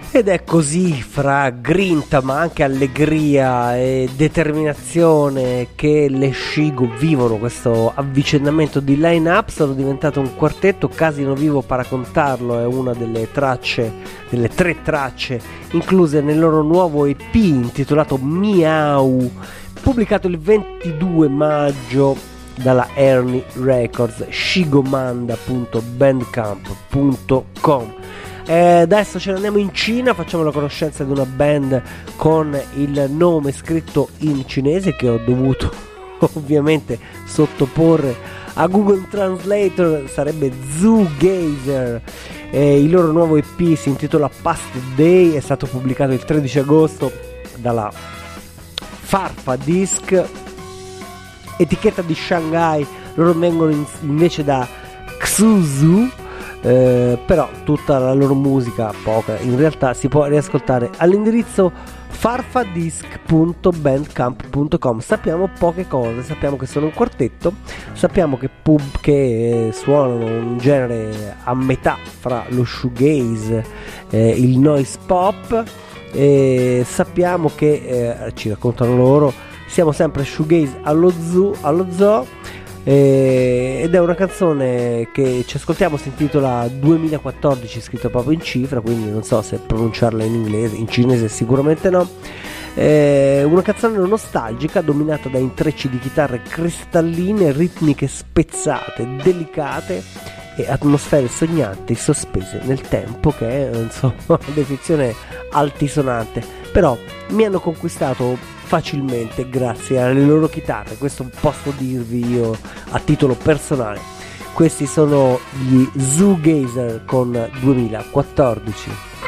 Ed è così, fra grinta ma anche allegria e determinazione, che le Shigo vivono questo avvicendamento di line-up. Sono diventato un quartetto. Casino Vivo para contarlo è una delle tracce, delle 3 tracce incluse nel loro nuovo EP intitolato Miau, pubblicato il 22 maggio dalla Ernie Records. shigomanda.bandcamp.com. Adesso ce ne andiamo in Cina, facciamo la conoscenza di una band con il nome scritto in cinese che ho dovuto ovviamente sottoporre a Google Translator. Sarebbe Zoogazer. Il loro nuovo EP si intitola Past Day, è stato pubblicato il 13 agosto dalla Farfa Disc, etichetta di Shanghai. Loro vengono invece da Xuzhou. Però tutta la loro musica, poca in realtà, si può riascoltare all'indirizzo farfadisc.bandcamp.com. Sappiamo poche cose, sappiamo che sono un quartetto, sappiamo che suonano un genere a metà fra lo shoegaze e il noise pop, e sappiamo che ci raccontano loro, siamo sempre shoegaze allo zoo. Ed è una canzone che ci ascoltiamo, si intitola 2014, scritto proprio in cifra, quindi non so se pronunciarla in inglese, in cinese sicuramente no. Una canzone nostalgica dominata da intrecci di chitarre cristalline, ritmiche spezzate, delicate e atmosfere sognanti sospese nel tempo, che è insomma una definizione altisonante, però mi hanno conquistato facilmente grazie alle loro chitarre. Questo posso dirvi io a titolo personale. Questi sono gli Zoogazer con 2014.